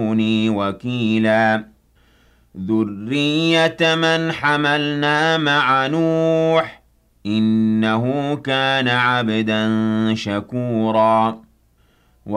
يجعلوني وكيلا ذرية من حملنا مع نوح إنه كان عبدا شكورا